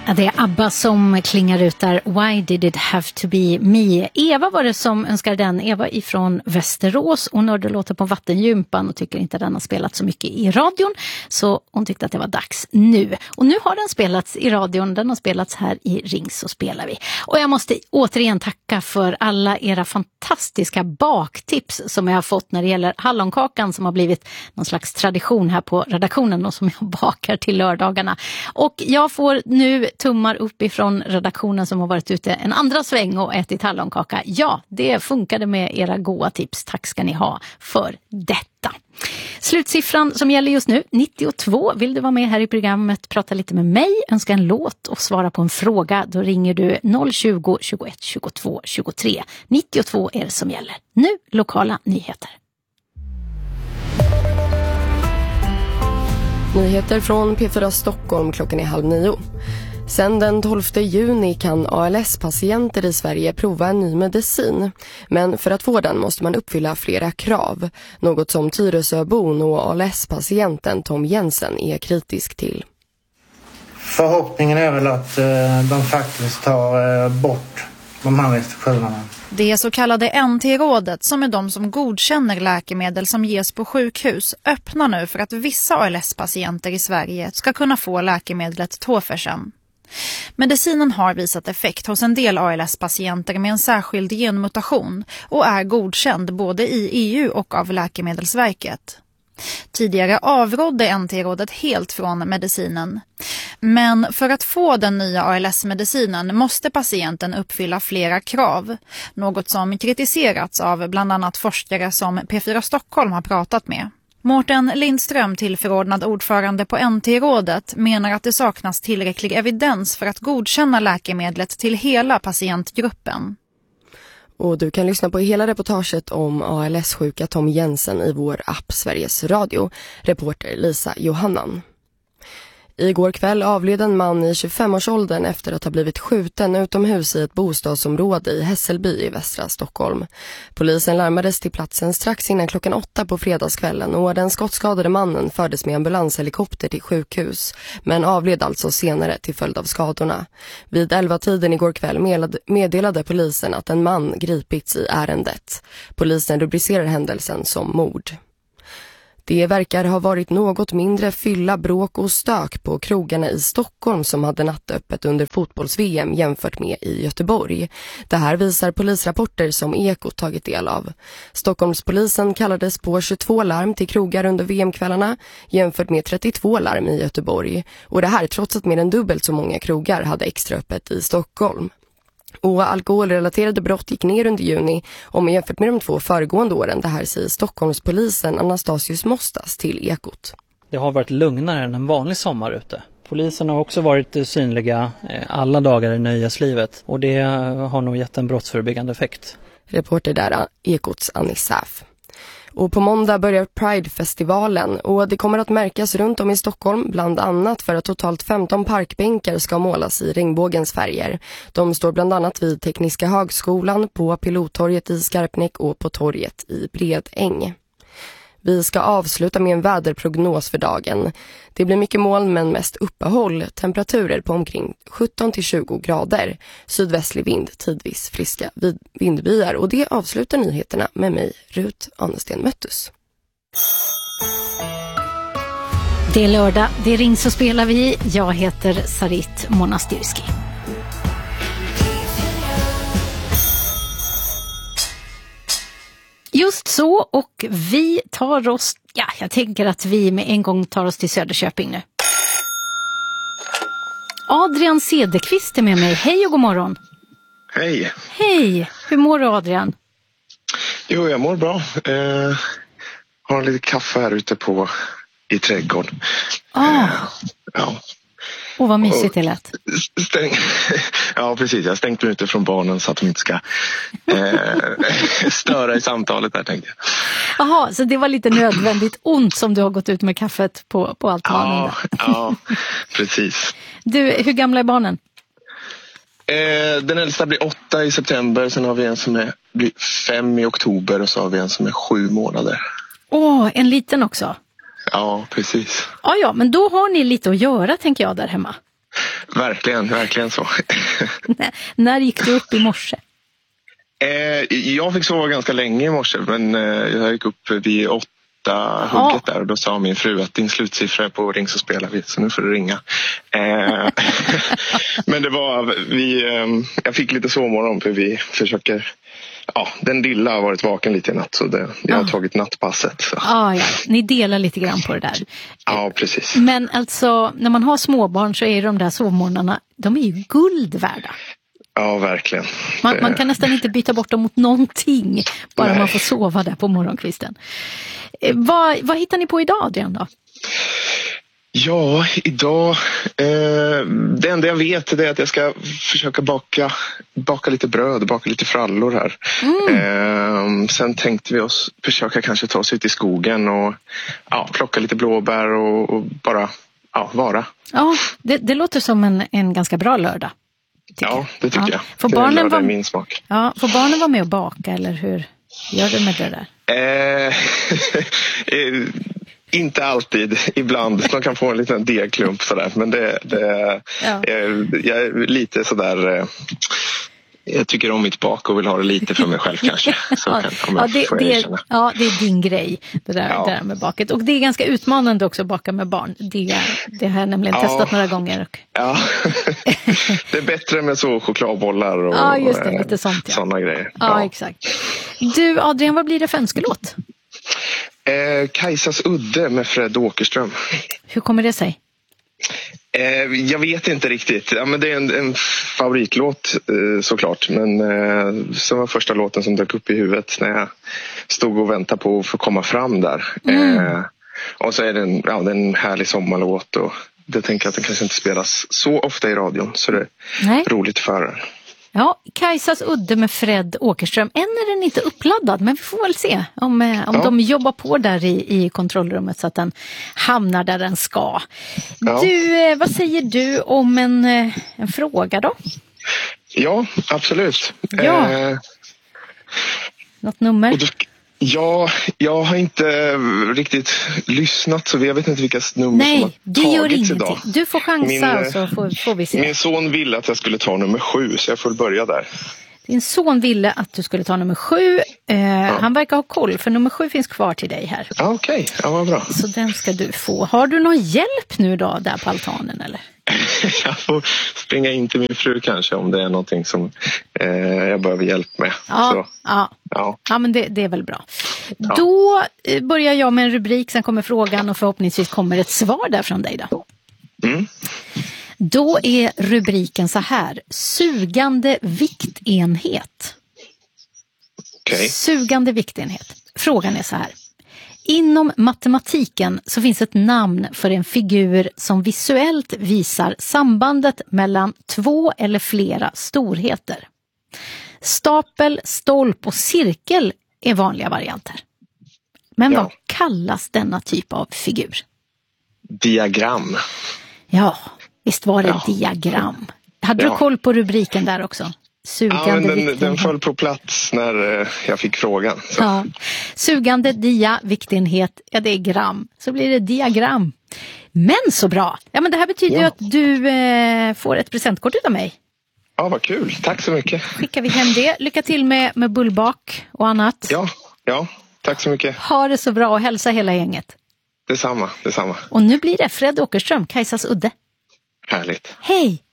Ja, det är ABBA som klingar ut där. Why did it have to be me? Eva var det som önskade den. Eva ifrån Västerås. Hon hörde låta på Vattengympan och tycker inte den har spelat så mycket i radion. Så hon tyckte att det var dags nu. Och nu har den spelats i radion. Den har spelats här i Ring så spelar vi. Och jag måste återigen tacka för alla era fantastiska baktips som jag har fått när det gäller hallonkakan som har blivit någon slags tradition här på redaktionen och som jag bakar till lördagarna. Och jag får nu tummar upp ifrån redaktionen som har varit ute en andra sväng och ätit hallonkaka. Ja, det funkade med era goda tips. Tack ska ni ha för detta. Slutsiffran som gäller just nu, 92. Vill du vara med här i programmet, prata lite med mig, önska en låt och svara på en fråga, då ringer du 020 21 22 23. 92 är det som gäller. Nu lokala nyheter. Nyheter från P4 Stockholm, klockan är 8:30. Sen den 12 juni kan ALS-patienter i Sverige prova en ny medicin. Men för att få den måste man uppfylla flera krav. Något som Tyresöbon och ALS-patienten Tom Jensen är kritisk till. Förhoppningen är väl att de faktiskt tar bort de här restriktionerna. Det är så kallade NT-rådet, som är de som godkänner läkemedel som ges på sjukhus, öppnar nu för att vissa ALS-patienter i Sverige ska kunna få läkemedlet Tofersen. Medicinen har visat effekt hos en del ALS-patienter med en särskild genmutation och är godkänd både i EU och av Läkemedelsverket. Tidigare avrådde NT-rådet helt från medicinen. Men för att få den nya ALS-medicinen måste patienten uppfylla flera krav. Något som kritiserats av bland annat forskare som P4 Stockholm har pratat med. Mårten Lindström, tillförordnad ordförande på NT-rådet, menar att det saknas tillräcklig evidens för att godkänna läkemedlet till hela patientgruppen. Och du kan lyssna på hela reportaget om ALS-sjuka Tom Jensen i vår app Sveriges Radio. Reporter Lisa Johannan. Igår kväll avled en man i 25-årsåldern efter att ha blivit skjuten utomhus i ett bostadsområde i Hässelby i västra Stockholm. Polisen larmades till platsen strax innan klockan 8 på fredagskvällen och den skottskadade mannen fördes med ambulanshelikopter till sjukhus, men avled alltså senare till följd av skadorna. Vid 11-tiden igår kväll meddelade polisen att en man gripits i ärendet. Polisen rubricerar händelsen som mord. Det verkar ha varit något mindre fylla, bråk och stök på krogarna i Stockholm som hade nattöppet under fotbolls-VM jämfört med i Göteborg. Det här visar polisrapporter som Ekot tagit del av. Stockholmspolisen kallades på 22 larm till krogar under VM-kvällarna jämfört med 32 larm i Göteborg. Och det här trots att mer än dubbelt så många krogar hade extra öppet i Stockholm. Och alkoholrelaterade brott gick ner under juni om jämfört med de 2 föregående åren. Det här säger Stockholmspolisen Anastasius Mostas till Ekot. Det har varit lugnare än en vanlig sommar ute. Polisen har också varit synliga alla dagar i nöjeslivet och det har nog gett en brottsförebyggande effekt. Reporter där Ekots Anissaf. Och på måndag börjar Pride-festivalen och det kommer att märkas runt om i Stockholm, bland annat för att totalt 15 parkbänkar ska målas i regnbågens färger. De står bland annat vid Tekniska högskolan, på Pilottorget i Skarpnäck och på torget i Bredäng. Vi ska avsluta med en väderprognos för dagen. Det blir mycket moln men mest uppehåll. Temperaturer på omkring 17-20 grader. Sydvästlig vind, tidvis friska vindbyar. Och det avslutar nyheterna med mig, Rut Anesten Möttus. Det är lördag, det är Ring så spelar vi. Jag heter Sarit Monastyrski. Just så, och vi tar oss, jag tänker att vi med en gång tar oss till Söderköping nu. Adrian Cederqvist är med mig. Hej och god morgon. Hej. Hej, hur mår du Adrian? Jo, jag mår bra. Har lite kaffe här ute i trädgården. Ja. Och vad mysigt det lät. Ja, precis. Jag har stängt mig ute från barnen så att de inte ska störa i samtalet där, tänkte jag. Jaha, så det var lite nödvändigt ont som du har gått ut med kaffet på altanen. Ja, precis. Du, hur gamla är barnen? Den äldsta blir 8 i september. Sen har vi en som blir 5 i oktober och så har vi en som är 7 månader. En liten också. Ja, precis. Ja, men då har ni lite att göra, tänker jag, där hemma. Verkligen så. När gick du upp i morse? Jag fick sova ganska länge i morse, men jag gick upp vid 8 hugget där och då sa min fru att din slutsiffra är på Ring så spelar vi, så nu får du ringa. Men det var, jag fick lite sovmorgon för vi försöker, den lilla har varit vaken lite i natt så jag har tagit nattpasset. Så. Ja, ni delar lite grann på det där. Ja, precis. Men alltså, när man har småbarn så är de där sovmorgnarna, de är ju guld värda. Ja, verkligen. Man kan nästan inte byta bort dem mot någonting, bara man får sova där på morgonkvisten. Vad hittar ni på idag, Adrian, då? Ja, idag, det enda jag vet är att jag ska försöka baka lite bröd, baka lite frallor här. Sen tänkte vi oss försöka kanske ta oss ut i skogen och plocka lite blåbär och bara vara. Ja, det låter som en ganska bra lördag. Ja, det tycker jag. Får barnen är min smak. Ja, får barnen vara med och baka, eller hur gör du med det där? Inte alltid, ibland. De kan få en liten degklump sådär, men jag är lite sådär. Jag tycker om mitt bak och vill ha det lite för mig själv kanske. Så det är din grej, det där med baket. Och det är ganska utmanande också att baka med barn. Det har jag nämligen testat några gånger. Ja, det är bättre med så chokladbollar och just det, lite sånt, sådana grejer. Ja, exakt. Du, Adrian, vad blir det för önskelåt? Kajsas udde med Fred Åkerström. Hur kommer det sig? Jag vet inte riktigt. Ja, men det är en favoritlåt såklart. Men som var första låten som dök upp i huvudet när jag stod och väntade på att få komma fram där. Och så är det en härlig sommarlåt och det tänker jag att den kanske inte spelas så ofta i radion. Så det är roligt för den. Ja, Kajsas udde med Fred Åkerström. Än är den inte uppladdad, men vi får väl se om de jobbar på där i kontrollrummet så att den hamnar där den ska. Ja. Du, vad säger du om en fråga då? Ja, absolut. Ja. Något nummer? Ja, jag har inte riktigt lyssnat så jag vet inte vilka nummer som har tagits idag. Du får chansa och så får vi se. Min son ville att jag skulle ta nummer 7 så jag får börja där. Din son ville att du skulle ta nummer 7. Han verkar ha koll för nummer 7 finns kvar till dig här. Ja, okej. Ja, vad bra. Så den ska du få. Har du någon hjälp nu då där på altanen eller? Jag får springa in till min fru kanske om det är någonting som jag behöver hjälp med. Ja, men det är väl bra. Ja. Då börjar jag med en rubrik, sen kommer frågan och förhoppningsvis kommer ett svar där från dig då. Då är rubriken så här: sugande viktenhet. Okay. Sugande viktenhet. Frågan är så här: inom matematiken så finns ett namn för en figur som visuellt visar sambandet mellan två eller flera storheter. Stapel, stolp och cirkel är vanliga varianter. Men vad kallas denna typ av figur? Diagram. Ja, visst var det diagram. Hade du koll på rubriken där också? Sugande den föll på plats när jag fick frågan. Så. Ja. Sugande viktenhet, det är gram. Så blir det diagram. Men så bra. Ja, men det här betyder ju att du får ett presentkort av mig. Ja, vad kul. Tack så mycket. Skickar vi hem det. Lycka till med bullbak och annat. Ja, tack så mycket. Ha det så bra och hälsa hela gänget. Detsamma. Och nu blir det Fred Åkerström, Kajsas udde. Härligt. Hej!